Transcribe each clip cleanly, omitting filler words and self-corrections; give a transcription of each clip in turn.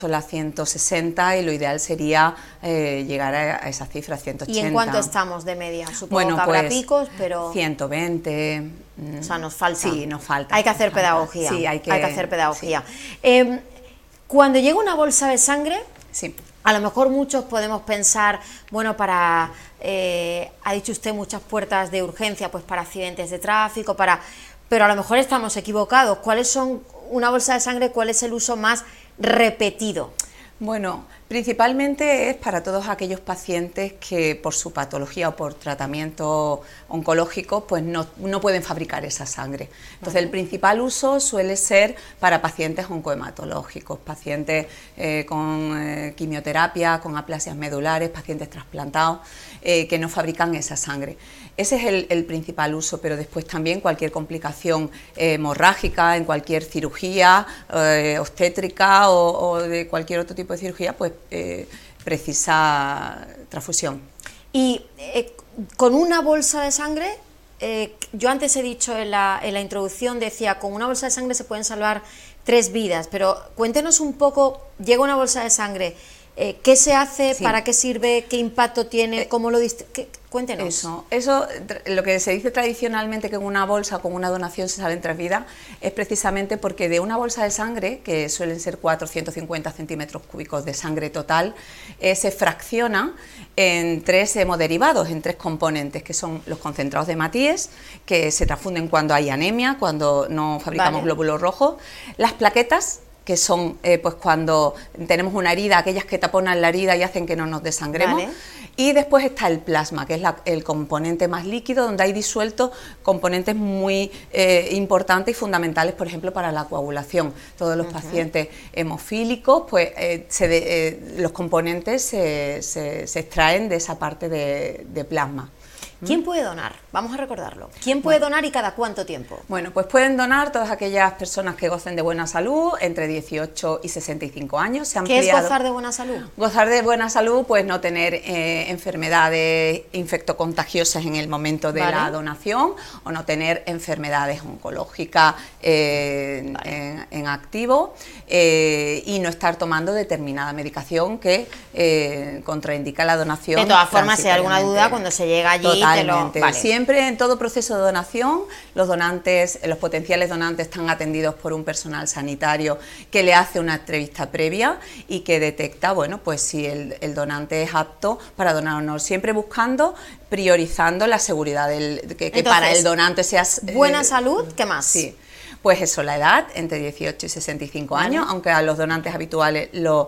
las 160 y lo ideal sería llegar a esa cifra, 180. ¿Y en cuánto estamos de media? Supongo Bueno, que habrá pues, picos, pero... 120... O sea, nos falta. Sí, nos falta. Hay que hacer pedagogía. Sí, hay que hacer pedagogía. Sí. Cuando llega una bolsa de sangre, sí. A lo mejor muchos podemos pensar, bueno, ha dicho usted muchas puertas de urgencia, pues para accidentes de tráfico, pero a lo mejor estamos equivocados. ¿Cuáles son una bolsa de sangre? ¿Cuál es el uso más repetido? Bueno, principalmente es para todos aquellos pacientes que por su patología o por tratamiento oncológico pues no pueden fabricar esa sangre. Entonces el principal uso suele ser para pacientes oncohematológicos, pacientes con quimioterapia, con aplasias medulares, pacientes trasplantados que no fabrican esa sangre. Ese es el principal uso, pero después también cualquier complicación hemorrágica en cualquier cirugía obstétrica o de cualquier otro tipo de cirugía, pues precisa transfusión. Y con una bolsa de sangre, yo antes he dicho en la introducción, decía, con una bolsa de sangre se pueden salvar 3 vidas, pero cuéntenos un poco, llega una bolsa de sangre, ¿qué se hace? Sí. ¿Para qué sirve? ¿Qué impacto tiene? ¿Cómo lo cuéntenos. Eso, lo que se dice tradicionalmente que en una bolsa con una donación se salen 3 vidas, es precisamente porque de una bolsa de sangre, que suelen ser 450 centímetros cúbicos de sangre total, se fracciona en 3 hemoderivados, en 3 componentes, que son los concentrados de hematíes, que se transfunden cuando hay anemia, cuando no fabricamos glóbulos rojos, las plaquetas, que son pues cuando tenemos una herida, aquellas que taponan la herida y hacen que no nos desangremos, y después está el plasma, que es el componente más líquido, donde hay disueltos componentes muy importantes y fundamentales, por ejemplo, para la coagulación. Todos los pacientes hemofílicos, pues los componentes se extraen de esa parte de plasma. ¿Quién puede donar? Vamos a recordarlo. ¿Quién puede donar y cada cuánto tiempo? Bueno, pues pueden donar todas aquellas personas que gocen de buena salud entre 18 y 65 años. ¿Qué es gozar de buena salud? Gozar de buena salud, pues no tener enfermedades infectocontagiosas en el momento de la donación o no tener enfermedades oncológicas en activo y no estar tomando determinada medicación que contraindica la donación. De todas formas, si hay alguna duda, cuando se llega allí... Siempre en todo proceso de donación, los potenciales donantes están atendidos por un personal sanitario que le hace una entrevista previa y que detecta, bueno, pues si el donante es apto para donar o no, siempre priorizando la seguridad que para el donante sea... buena salud, ¿qué más? Sí. Pues eso, la edad, entre 18 y 65 años, aunque a los donantes habituales lo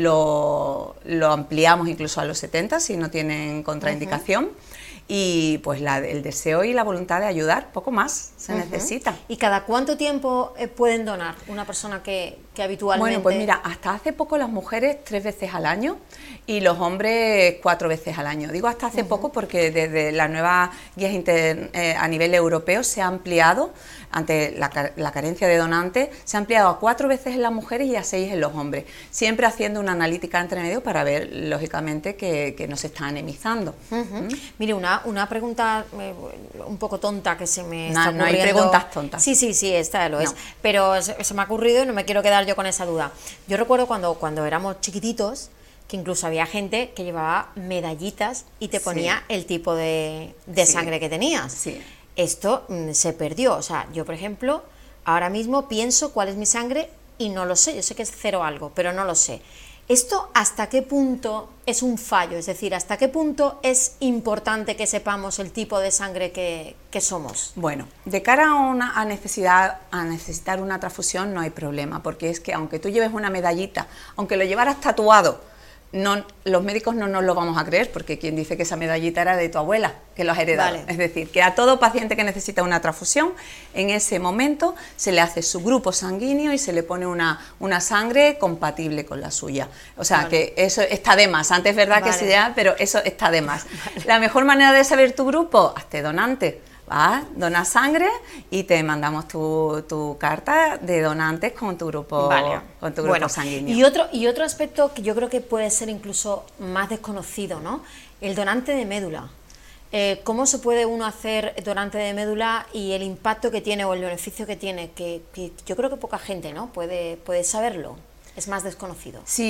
ampliamos incluso a los 70 si no tienen contraindicación. Y pues el deseo y la voluntad de ayudar, poco más se necesita. ¿Y cada cuánto tiempo pueden donar una persona que habitualmente...? Bueno, pues mira, hasta hace poco las mujeres 3 veces al año y los hombres 4 veces al año. Digo hasta hace poco porque desde las nuevas guías a nivel europeo se ha ampliado, ante la carencia de donantes, se ha ampliado a 4 veces en las mujeres y a 6 en los hombres, siempre haciendo una analítica entre medio para ver, lógicamente, que no se está anemizando. Mire, una pregunta un poco tonta que se me está ocurriendo. No hay preguntas tontas. Sí, esta lo es. Pero se me ha ocurrido y no me quiero quedar yo con esa duda. Yo recuerdo cuando éramos chiquititos, que incluso había gente que llevaba medallitas y te ponía el tipo de sangre que tenías. Sí. Esto se perdió. O sea, yo, por ejemplo, ahora mismo pienso cuál es mi sangre y no lo sé. Yo sé que es 0 algo, pero no lo sé. ¿Esto hasta qué punto es un fallo? Es decir, ¿hasta qué punto es importante que sepamos el tipo de sangre que somos? Bueno, de cara a necesitar una transfusión no hay problema, porque es que aunque tú lleves una medallita, aunque lo llevaras tatuado, los médicos no nos lo vamos a creer, porque quien dice que esa medallita era de tu abuela, que lo has heredado. Es decir, que a todo paciente que necesita una transfusión, en ese momento se le hace su grupo sanguíneo y se le pone una sangre compatible con la suya. O sea, que eso está de más. Antes es verdad que es ideal, pero eso está de más. La mejor manera de saber tu grupo, hazte donante. Donas sangre y te mandamos tu carta de donantes con tu grupo, sanguíneo. Y otro aspecto que yo creo que puede ser incluso más desconocido, ¿no? El donante de médula. ¿Cómo se puede uno hacer donante de médula y el impacto que tiene o el beneficio que tiene? Que yo creo que poca gente, ¿no?, puede saberlo. Es más desconocido. Sí.